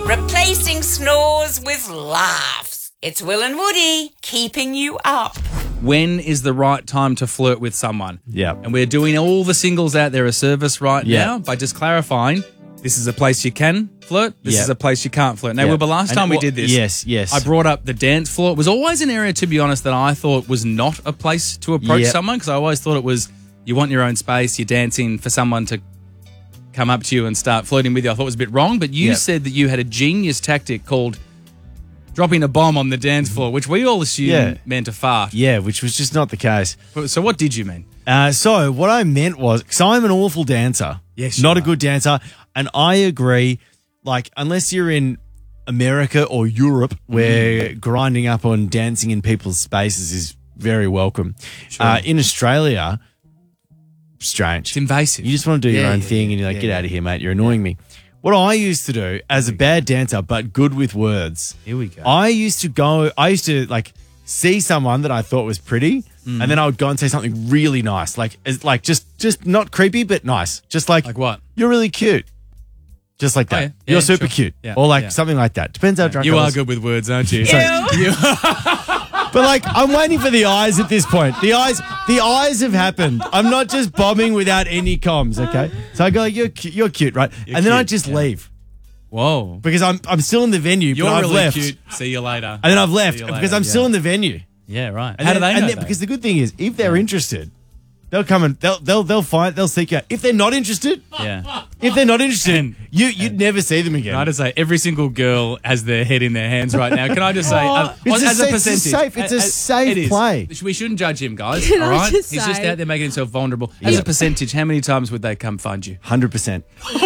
Replacing snores with laughs. It's Will and Woody keeping you up. When is the right time to flirt with someone? Yeah. And we're doing all the singles out there a service right Yeah. now by just clarifying this is a place you can flirt, this Yeah. is a place you can't flirt. Now, Yeah. Wilbur, last And time we well, did this, yes. I brought up the dance floor. It was always an area, to be honest, that I thought was not a place to approach Yep. someone, because I always thought it was you want your own space, you're dancing for someone to come up to you and start flirting with you. I thought it was a bit wrong, but you Yep. said that you had a genius tactic called dropping a bomb on the dance floor, which we all assumed meant a fart. Yeah, which was just not the case. So what did you mean? So what I meant was, because I'm an awful dancer. Yes, you not a are. good dancer. And I agree, like, unless you're in America or Europe, where grinding up on dancing in people's spaces is very welcome. Sure. In Australia, strange. It's invasive. You just want to do your Yeah, own yeah, thing, yeah, and you're like, yeah, get yeah. out of here, mate. You're annoying me. What I used to do as a bad dancer, but good with words, Here we go. I used to like see someone that I thought was pretty, Mm. and then I would go and say something really nice, like just not creepy, but nice. Just like what? You're really cute. Just like that. Oh, yeah. You're Yeah, super sure. cute. Yeah, Or like yeah. something like that. Depends how drunk You I are was. good with words, aren't you? But like, I'm waiting for the eyes at this point. The eyes have happened. I'm not just bombing without any comms, okay? So I go, like, you're cute, right? And then I cute, just yeah. leave Whoa. because I'm still in the venue, You're but I've really left. cute. See you later. And then I've left See you because later, I'm yeah. still in the venue. Yeah, right. And How do then- they and know then- that? Because the good thing is, if they're interested, they'll come and they'll seek you out. If they're not interested, Yeah. you'd never see them again. Can I just say, every single girl has their head in their hands right now. Can I just say, It's as a a safe- percentage, it's a safe it is. play. We shouldn't judge him, guys. Can all I right, just he's just say- out there making himself vulnerable. As a percentage, how many times would they come find you? 100%.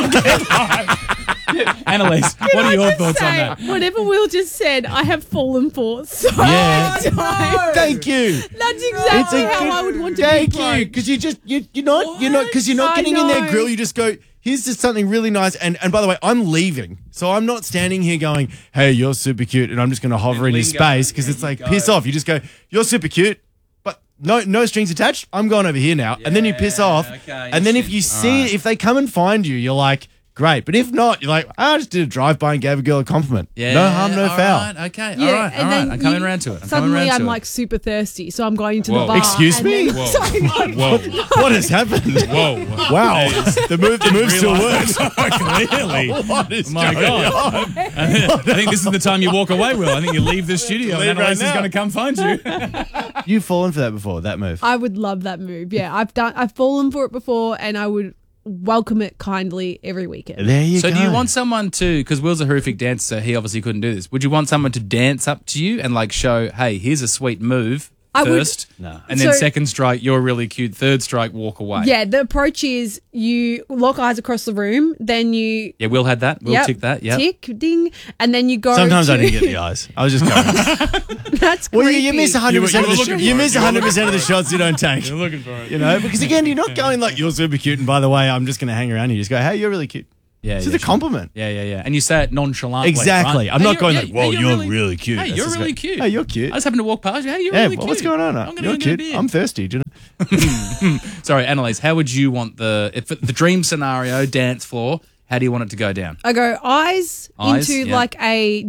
Annalise, what are your thoughts on that? Whatever Will just said, I have fallen for so Yeah. many times. Thank you. That's exactly how I would want to be Thank you, approached. because you're not getting in their know. grill. You just go, here's just something really nice. And by the way, I'm leaving, so I'm not standing here going, hey, you're super cute, and I'm just going to hover in your lingo. space because There it's you like go. piss off. You just go, you're super cute, but no strings attached. I'm going over here now, and then you piss off. okay, and then if you see, if they come and find you, you're like, great. But if not, you're like, I just did a drive-by and gave a girl a compliment. Yeah, No harm, no all foul. Right, okay, Yeah, all right. and then I'm coming you- around to it. Suddenly, I'm it. like super thirsty, so I'm going to Whoa. the bar. Excuse and me? then- Whoa. Sorry, like, Whoa. What has happened? Whoa. Wow. the move still works. Clearly. What is My going God. on? I think this is the time you walk away, Will. I think you leave the studio and Leave right Annalise is now. going to come find you. You've fallen for that before, that move. I would love that move. Yeah, I've fallen for it before, and I would welcome it kindly every weekend. There you So go. do you want someone to, because Will's a horrific dancer, so he obviously couldn't do this. Would you want someone to dance up to you and like show, hey, here's a sweet move I would- first, No. and then So- second strike, you're really cute, third strike, walk away? Yeah, the approach is you lock eyes across the room, then you Yeah, Will had that. Will yep, tick that. Yeah. tick, ding, and then you go. Sometimes to, I didn't get the eyes. I was just going. That's Well, creepy. you miss 100% You were of the looking sh- for you it. miss You were 100% of the shots you don't take. You're looking for it. You know, because again, you're not going like you're super cute, and by the way, I'm just going to hang around you. You just go, hey, you're really cute. Yeah, It's yeah, just a sure. compliment. Yeah, yeah, yeah. And you say it nonchalantly. Exactly. Right? I'm Hey, not you're- going yeah, like, hey, whoa, you're really cute. Hey, That's you're just really great. cute. Hey, you're cute. I just happened to walk past you. Hey, you're Yeah, really well, cute. what's going on? I'm gonna You're go get a cute. beer. I'm thirsty. Do you know? Sorry, Annalise, how would you want if the dream scenario, dance floor, how do you want it to go down? I go eyes into yeah. like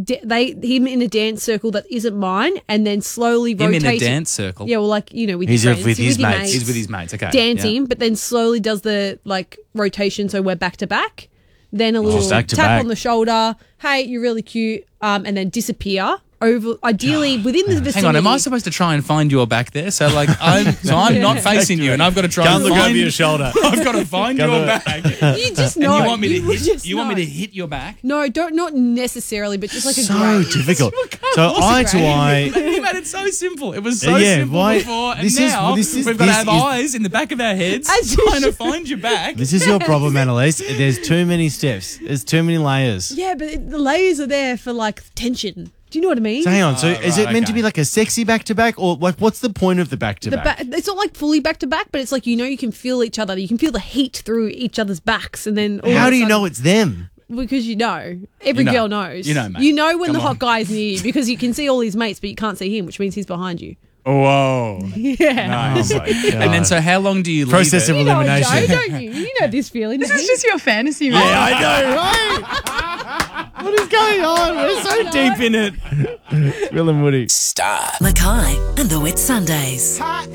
him in a dance circle that isn't mine, and then slowly Him rotate. in a dance circle? Yeah, well, like with He's your with friends, his your mates. He's with his mates, okay. dancing, Yeah. but then slowly does the like rotation, so we're back to back. Then a little back to tap back. on the shoulder. Hey, you're really cute. And then disappear over. Ideally within the vicinity. Hang on, am I supposed to try and find your back there? So like I'm not facing you, and I've got to try Can't and look find over your shoulder. I've got to find Come your on. back. You just know. And you want me to would hit? just You want me know. to hit your back? No, not necessarily, but just like a So graze. difficult. So What's a eye to graze? eye. You made it so simple. It was so Yeah, simple why- before, and this is- now this is- we've got to this have is- eyes in the back of our heads As you trying to should. find your back. This is your problem, Annalise. There's too many steps. There's too many layers. Yeah, but the layers are there for like tension. Do you know what I mean? So hang on. So is it right, meant to okay. be like a sexy back to back, or like what's the point of the back to The back? it's not like fully back to back, but it's like you can feel each other. You can feel the heat through each other's backs, and then all How of a do you sudden- know it's them? Because every You know. girl knows. You know, mate. You know when Come the hot on. guy is near you because you can see all his mates, but you can't see him, which means he's behind you. Whoa. Yeah. Oh my God. And then so how long do you Process leave of it? You know, elimination. Joe, don't you? You know this feeling. This is just your fantasy, right? Yeah, I know, right? What is going on? We're so deep in it. It's Will and Woody. Star. Mackay and the Wit Sundays.